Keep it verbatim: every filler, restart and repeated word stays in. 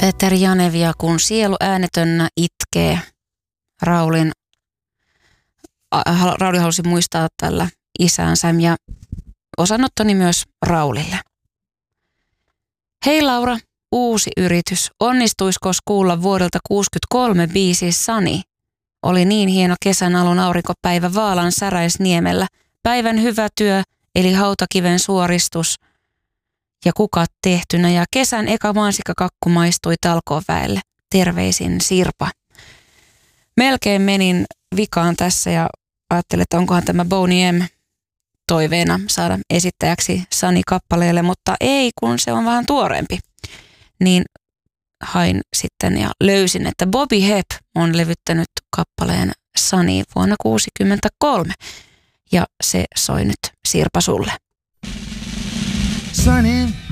Peter Janevia, kun sielu äänetönnä itkee. Raulin, Rauli halusi muistaa tällä isäänsä ja osanottoni myös Raulille. Hei Laura, uusi yritys. Onnistuisko kuulla vuodelta kuusikymmentäkolme biisi Sani? Oli niin hieno kesän alun aurinkopäivä Vaalan Säräisniemellä. Päivän hyvä työ, eli hautakiven suoristus ja kukat tehtynä. Ja kesän eka mansikkakakku maistui talkooväelle. Terveisin Sirpa. Melkein menin vikaan tässä ja ajattelin, että onkohan tämä Boney M toiveena saada esittäjäksi Sani-kappaleelle, mutta ei, kun se on vähän tuoreempi. Niin hain sitten ja löysin, että Bobby Hebb on levyttänyt kappaleen Sani vuonna kuusikymmentäkolme. Ja se soi nyt Sirpa sulle. Sunny.